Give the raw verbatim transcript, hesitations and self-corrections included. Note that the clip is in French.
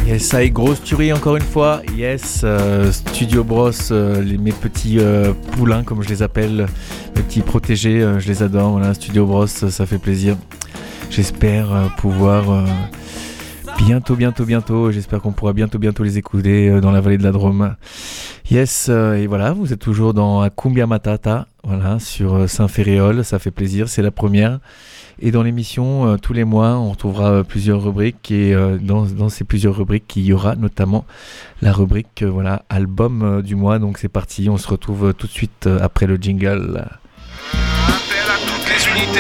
Yes, ça est grosse tuerie encore une fois. Yes, euh, Studio Bros, euh, les, mes petits euh, poulains comme je les appelle, mes petits protégés, euh, je les adore. Voilà, Studio Bros, ça fait plaisir. J'espère euh, pouvoir euh, bientôt, bientôt, bientôt. J'espère qu'on pourra bientôt, bientôt les écouter euh, dans la vallée de la Drôme. Yes, euh, et voilà, vous êtes toujours dans Cumbia Matata, voilà, sur euh, Saint-Ferréol, ça fait plaisir, c'est la première. Et dans l'émission, euh, tous les mois, on retrouvera euh, plusieurs rubriques. Et euh, dans, dans ces plusieurs rubriques, il y aura notamment la rubrique euh, voilà, album euh, du mois. Donc c'est parti, on se retrouve euh, tout de suite euh, après le jingle.